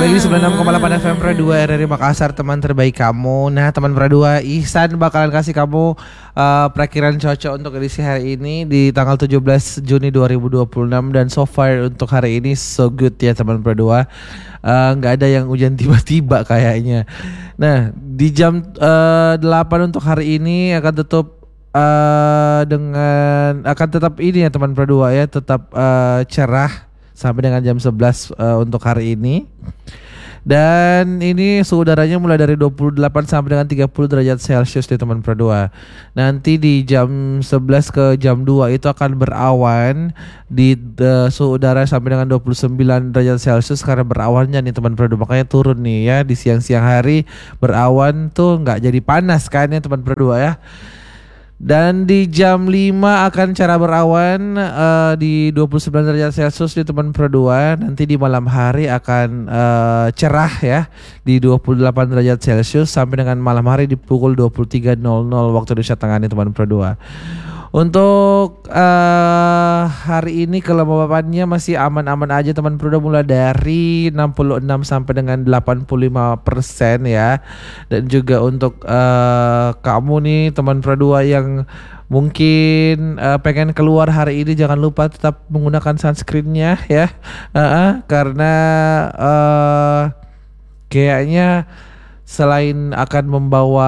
lagi di 96,8 FM Pro 2 RRI Makassar, teman terbaik kamu. Nah, teman Pro 2, Ihsan bakalan kasih kamu perakiran cuaca untuk edisi hari ini di tanggal 17 Juni 2026. Dan so far untuk hari ini so good ya teman Pro 2. Nggak ada yang hujan tiba-tiba kayaknya. Nah, di jam 8 untuk hari ini akan tutup akan tetap ini ya teman Pro 2 ya, tetap cerah sampai dengan jam 11 untuk hari ini. Dan ini suhu udaranya mulai dari 28 sampai dengan 30 derajat Celcius di teman Pro 2. Nanti di jam 11 ke jam 2 itu akan berawan di suhu udara sampai dengan 29 derajat Celcius karena berawannya nih teman Pro 2. Makanya turun nih ya, di siang-siang hari berawan tuh nggak jadi panas kan ya teman Pro 2 ya. Dan di jam 5 akan cara berawan di 29 derajat Celcius di teman Pro 2. Nanti di malam hari akan cerah ya di 28 derajat Celcius sampai dengan malam hari di pukul 23.00 waktu Indonesia Tengah nih teman Pro 2. Untuk hari ini kelembabannya masih aman-aman aja teman Pro 2, mulai dari 66 sampai dengan 85% ya. Dan juga untuk kamu nih teman Pro 2 yang mungkin pengen keluar hari ini, jangan lupa tetap menggunakan sunscreennya ya. Karena kayaknya selain akan membawa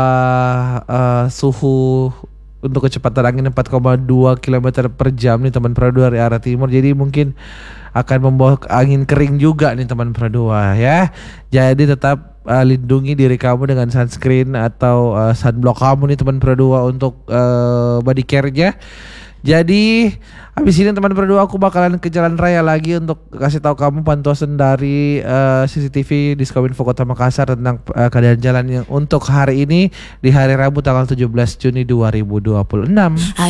suhu untuk kecepatan angin 4,2 km per jam nih teman Pro 2 dari arah timur, jadi mungkin akan membawa angin kering juga nih teman Pro 2 ya. Jadi tetap lindungi diri kamu dengan sunscreen atau sunblock kamu nih teman Pro 2 untuk body care-nya. Jadi habis ini teman Pro 2 aku bakalan ke jalan raya lagi untuk kasih tahu kamu pantauan dari CCTV Diskominfo Kota Makassar tentang keadaan jalan yang untuk hari ini di hari Rabu tanggal 17 Juni 2026.